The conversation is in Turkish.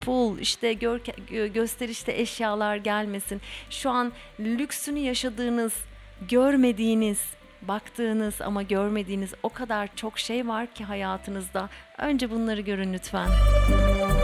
pul, işte gösterişli eşyalar gelmesin. Şu an lüksünü yaşadığınız, görmediğiniz, baktığınız ama görmediğiniz o kadar çok şey var ki hayatınızda. Önce bunları görün lütfen.